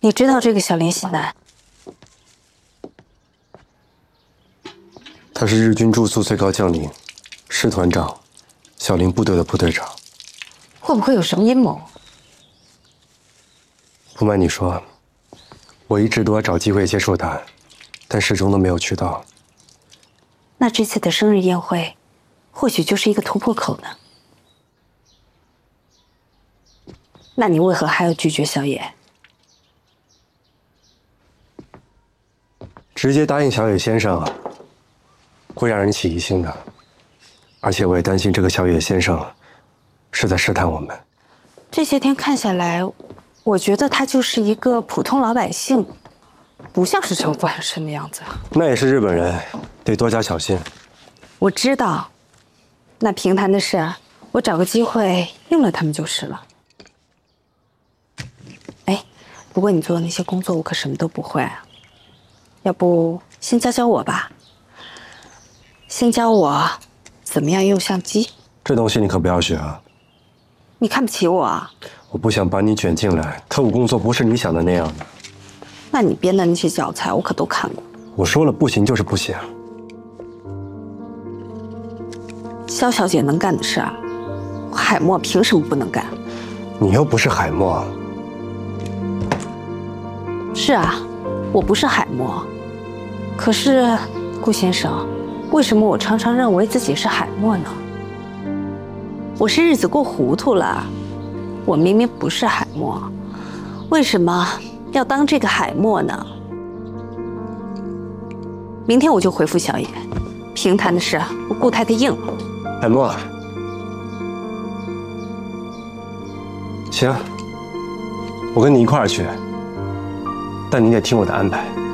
你知道这个小林喜男？ 他是日军住宿最高将领，师团长，小林部队的部队长。 会不会有什么阴谋？ 不瞒你说，我一直都要找机会接触他，但始终都没有去到。 那这次的生日宴会，或许就是一个突破口呢。那你为何还要拒绝小野？ 直接答应小野先生啊，会让人起疑心的。而且我也担心这个小野先生是在试探我们。 这些天看下来，我觉得他就是一个普通老百姓，不像是城府很深的样子。 那也是日本人，得多加小心。 我知道，那平潭的事，我找个机会应了他们就是了。哎，不过你做的那些工作，我可什么都不会啊。要不先教教我吧？先教我怎么样用相机。 这东西你可不要学啊！ 你看不起我啊？ 我不想把你卷进来，特务工作不是你想的那样的。 那你编的那些教材，我可都看过。 我说了不行就是不行。 肖小姐能干的事啊，海默凭什么不能干？ 你又不是海默。 是啊，我不是海默。可是，顾先生，为什么我常常认为自己是海默呢？我是日子过糊涂了，我明明不是海默，为什么要当这个海默呢？明天我就回复小野，平潭的事我顾太太应了。 海默，行，我跟你一块儿去，但你得听我的安排。